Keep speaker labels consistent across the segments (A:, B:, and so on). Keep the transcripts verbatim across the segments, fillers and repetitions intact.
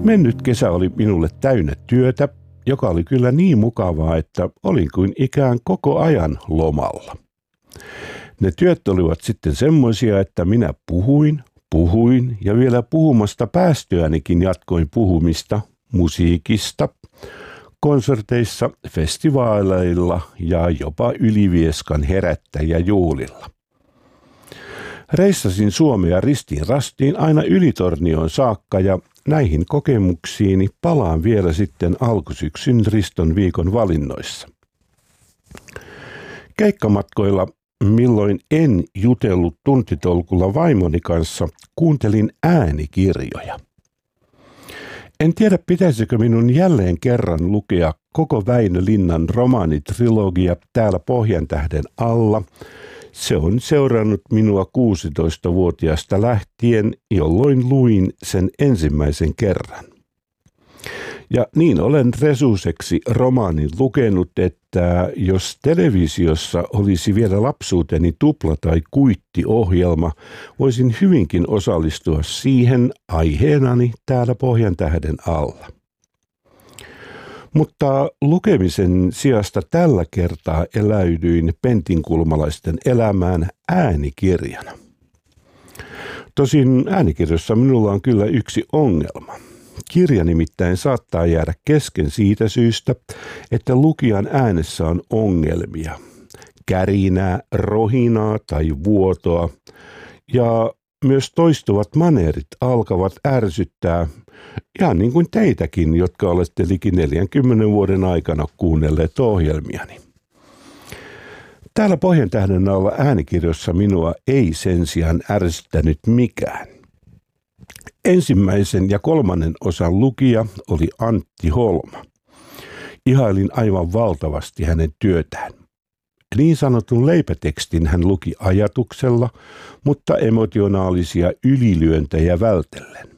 A: Mennyt kesä oli minulle täynnä työtä, joka oli kyllä niin mukavaa, että olin kuin ikään koko ajan lomalla. Ne työt olivat sitten semmoisia, että minä puhuin, puhuin ja vielä puhumasta päästyänikin jatkoin puhumista musiikista, konserteissa, festivaaleilla ja jopa Ylivieskan herättäjäjuhlilla. Reissasin Suomea ristiin rastiin aina Ylitornioon saakka ja näihin kokemuksiini palaan vielä sitten alkusyksyn Riston viikon valinnoissa. Keikkamatkoilla, milloin en jutellut tuntitolkulla vaimoni kanssa, kuuntelin äänikirjoja. En tiedä, pitäisikö minun jälleen kerran lukea koko Väinö Linnan romaanitrilogia Täällä Pohjantähden alla. Se on seurannut minua kuusitoistavuotiaasta lähtien, jolloin luin sen ensimmäisen kerran. Ja niin olen resuseksi romaanin lukenut, että jos televisiossa olisi vielä lapsuuteni tupla- tai kuittiohjelma, voisin hyvinkin osallistua siihen aiheenani Täällä Pohjantähden alla. Mutta lukemisen sijasta tällä kertaa eläydyin pentinkulmalaisten elämään äänikirjana. Tosin äänikirjassa minulla on kyllä yksi ongelma. Kirja nimittäin saattaa jäädä kesken siitä syystä, että lukijan äänessä on ongelmia. Kärinää, rohinaa tai vuotoa. Ja myös toistuvat maneerit alkavat ärsyttää, ihan niin kuin teitäkin, jotka olette liki neljänkymmenen vuoden aikana kuunnelleet ohjelmiani. Täällä Pohjantähden alla äänikirjossa minua ei sen sijaan ärsyttänyt mikään. Ensimmäisen ja kolmannen osan lukija oli Antti Holma. Ihailin aivan valtavasti hänen työtään. Niin sanotun leipätekstin hän luki ajatuksella, mutta emotionaalisia ylilyöntejä vältellen.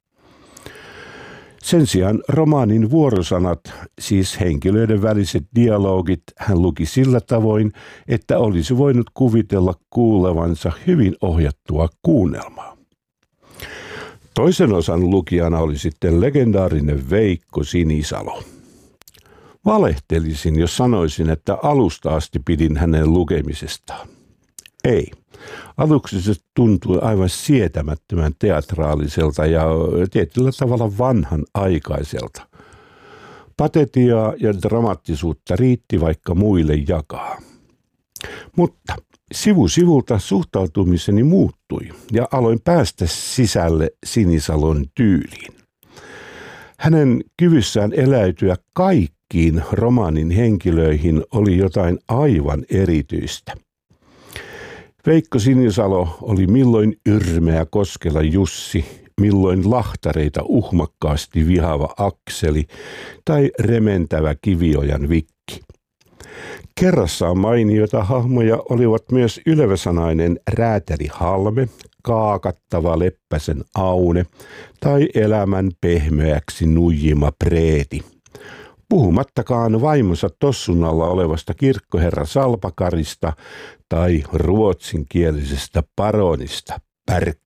A: Sen sijaan romaanin vuorosanat, siis henkilöiden väliset dialogit, hän luki sillä tavoin, että olisi voinut kuvitella kuulevansa hyvin ohjattua kuunnelmaa. Toisen osan lukijana oli sitten legendaarinen Veikko Sinisalo. Valehtelisin, jos sanoisin, että alusta asti pidin hänen lukemisestaan. Ei. Aluksi se tuntui aivan sietämättömän teatraaliselta ja tietyllä tavalla vanhanaikaiselta. Patetiaa ja dramaattisuutta riitti vaikka muille jakaa. Mutta sivu sivulta suhtautumiseni muuttui ja aloin päästä sisälle Sinisalon tyyliin. Hänen kyvyssään eläytyä kaikkiin romaanin henkilöihin oli jotain aivan erityistä. Veikko Sinisalo oli milloin yrmeä Koskela Jussi, milloin lahtareita uhmakkaasti vihaava Akseli tai rementävä Kiviojan Vikki. Kerrassaan mainioita hahmoja olivat myös ylväsanainen räätäli Halme, kaakattava Leppäsen Aune tai elämän pehmeäksi nuijima Preeti. Puhumattakaan vaimonsa tossun alla olevasta kirkkoherra Salpakarista tai ruotsinkielisestä paronista Pärkkä.